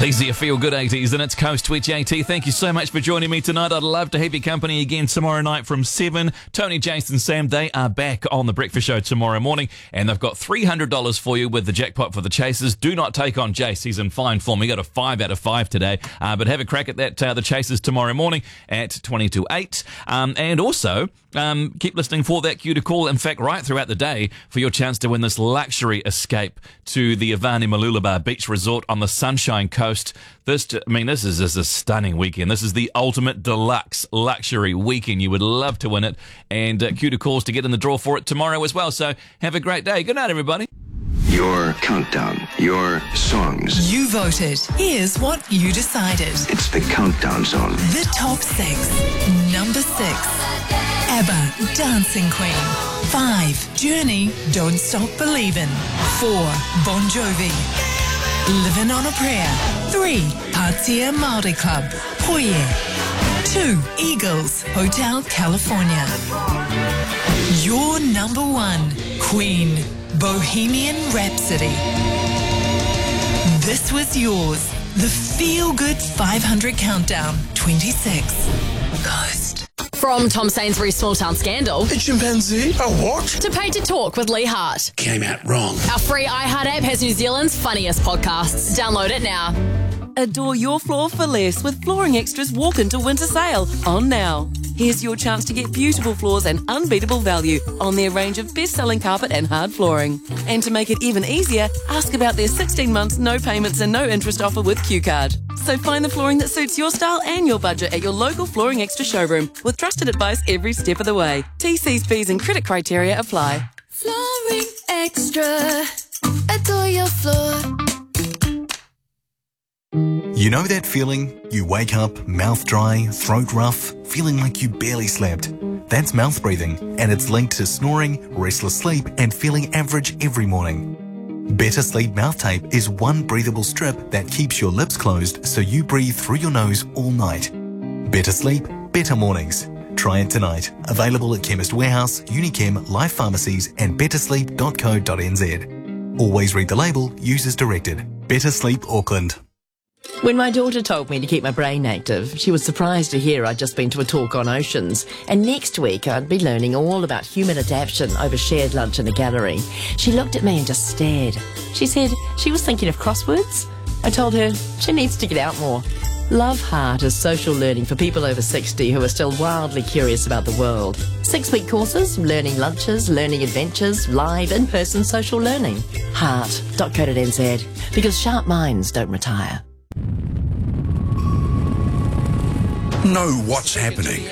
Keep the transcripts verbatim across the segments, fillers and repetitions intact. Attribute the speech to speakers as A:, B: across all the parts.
A: These are your feel-good eighties, and it's Coast Twitch AT. Thank you so much for joining me tonight. I'd love to have your company again tomorrow night from seven. Tony, Jason, Sam, they are back on The Breakfast Show tomorrow morning, and they've got three hundred dollars for you with the jackpot for the Chasers. Do not take on Jace. He's in fine form. He got a five out of five today, uh, but have a crack at that, uh, the Chasers tomorrow morning at twenty to eight. Um, and also, um, keep listening for that cue to call, in fact, right throughout the day for your chance to win this luxury escape to the Avani Malulabar Beach Resort on the Sunshine Coast. This, I mean, this is just a stunning weekend. This is the ultimate deluxe luxury weekend. You would love to win it, and uh, cue to calls to get in the draw for it tomorrow as well. So have a great day. Good night, everybody.
B: Your countdown, your songs.
C: You voted. Here's what you decided.
B: It's the Countdown Zone.
C: The top six. Number six, ABBA, Dancing Queen. Five, Journey, Don't Stop Believin'. Four, Bon Jovi, Living on a Prayer. Three, Patia Māori Club, Poye. Two, Eagles, Hotel California. Your number one, Queen, Bohemian Rhapsody. This was yours. The Feel Good five hundred Countdown, twenty-six. Ghost.
D: From Tom Sainsbury's Small Town Scandal
E: A chimpanzee? A what?
D: to Paid to Talk with Lee Hart.
E: Came out wrong.
D: Our free iHeart app has New Zealand's funniest podcasts. Download it now.
F: Adore your floor for less with Flooring Extra's Walk Into Winter Sale on now. Here's your chance to get beautiful floors and unbeatable value on their range of best-selling carpet and hard flooring. And to make it even easier, ask about their sixteen months no payments and no interest offer with Q Card. So find the flooring that suits your style and your budget at your local Flooring Extra showroom with trusted advice every step of the way. T Cs, fees and credit criteria apply.
G: Flooring Extra. Adore your floor.
H: You know that feeling? You wake up, mouth dry, throat rough, feeling like you barely slept. That's mouth breathing, and it's linked to snoring, restless sleep, and feeling average every morning. Better Sleep Mouth Tape is one breathable strip that keeps your lips closed so you breathe through your nose all night. Better sleep, better mornings. Try it tonight. Available at Chemist Warehouse, Unichem, Life Pharmacies, and better sleep dot co dot n z. Always read the label, use as directed. Better Sleep Auckland.
I: When my daughter told me to keep my brain active, she was surprised to hear I'd just been to a talk on oceans, and next week I'd be learning all about human adaptation over shared lunch in a gallery. She looked at me and just stared. She said she was thinking of crosswords. I told her she needs to get out more. Love Heart is social learning for people over sixty who are still wildly curious about the world. Six-week courses, learning lunches, learning adventures, live in-person social learning. heart dot co dot n z, because sharp minds don't retire.
E: Know what's happening.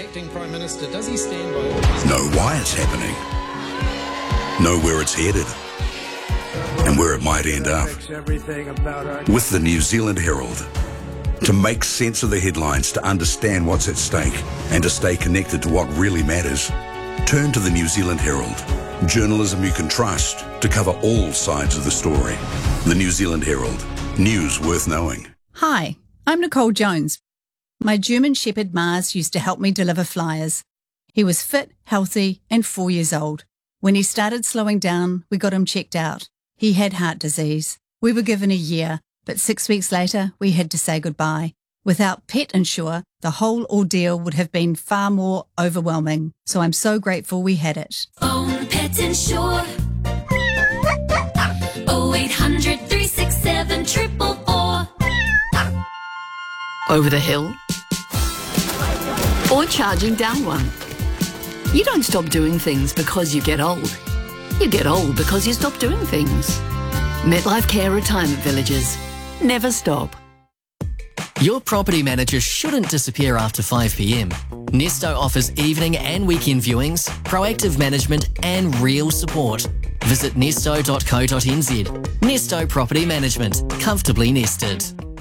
E: Know why it's happening. Know where it's headed. And where it might end up. With the New Zealand Herald. To make sense of the headlines, to understand what's at stake, and to stay connected to what really matters, turn to the New Zealand Herald. Journalism you can trust to cover all sides of the story. The New Zealand Herald. News worth knowing.
J: Hi, I'm Nicole Jones. My German Shepherd Mars used to help me deliver flyers. He was fit, healthy, and four years old. When he started slowing down, we got him checked out. He had heart disease. We were given a year, but six weeks later, we had to say goodbye. Without Pet Insure, the whole ordeal would have been far more overwhelming. So I'm so grateful we had it.
G: Own Pet Insure. oh eight hundred, three six seven, four four four.
K: Over the hill? Or charging down one? You don't stop doing things because you get old. You get old because you stop doing things. MetLife Care Retirement Villages. Never stop.
L: Your property manager shouldn't disappear after five p m. Nesto offers evening and weekend viewings, proactive management and real support. Visit nesto dot co dot n z. Nesto Property Management. Comfortably nested.